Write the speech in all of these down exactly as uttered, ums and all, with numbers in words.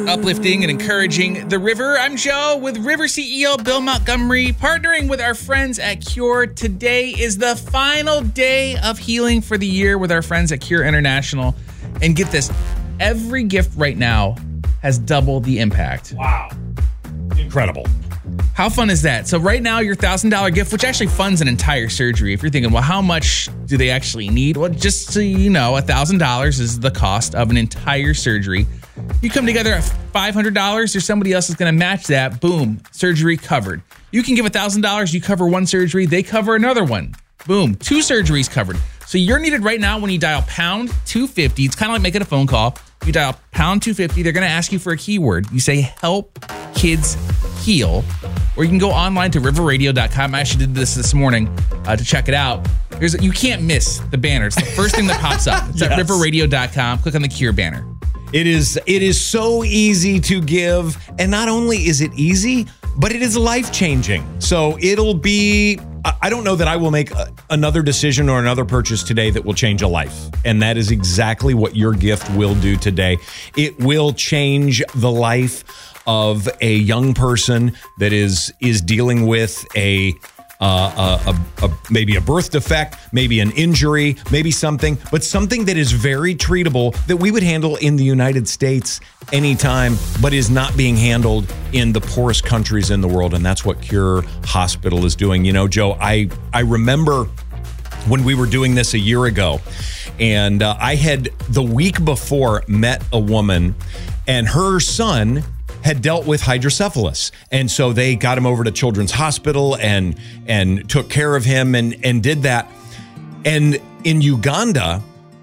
Uplifting and encouraging the river. I'm Joe with River C E O Bill Montgomery, partnering with our friends at Cure. Today is the final day of healing for the year with our friends at Cure International. And get this, every gift right now has double the impact. Wow. Incredible. How fun is that? So right now, your one thousand dollars gift, which actually funds an entire surgery. If you're thinking, well, how much do they actually need? Well, just so you know, one thousand dollars is the cost of an entire surgery. You come together at five hundred dollars, or somebody else is going to match that. Boom, surgery covered. You can give one thousand dollars, you cover one surgery, they cover another one. Boom, two surgeries covered. So you're needed right now when you dial pound two fifty. It's kind of like making a phone call. You dial pound two fifty, they're going to ask you for a keyword. You say, help kids heal. Or you can go online to river radio dot com. I actually did this this morning uh, to check it out. There's a, you can't miss the banner. It's the first thing that pops up. It's yes. at river radio dot com. Click on the Cure banner. It is it is so easy to give, and not only is it easy, but it is life-changing. So it'll be, I don't know that I will make a, another decision or another purchase today that will change a life, and that is exactly what your gift will do today. It will change the life of a young person that is is dealing with a Uh, a, a, a maybe a birth defect, maybe an injury, maybe something, but something that is very treatable that we would handle in the United States anytime, but is not being handled in the poorest countries in the world. And that's what Cure Hospital is doing. You know, Joe, I, I remember when we were doing this a year ago, and uh, I had the week before met a woman, and her son had dealt with hydrocephalus. And so they got him over to Children's Hospital and and took care of him and, and did that. And in Uganda,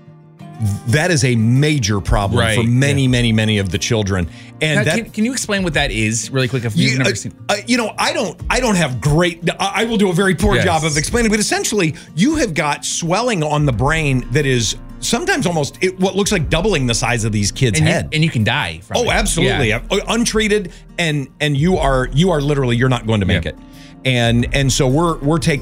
that is a major problem right. for many, yeah. many, many of the children. And now, that, can, can you explain what that is really quick if you've you, never uh, seen uh, you know, I don't I don't have great, I will do a very poor yes. job of explaining, but essentially you have got swelling on the brain that is sometimes almost it, what looks like doubling the size of these kids' and head. You, and you can die from oh, it. absolutely. Yeah. Untreated, and and you are you are literally you're not going to make yeah. it. And and so we're we're taking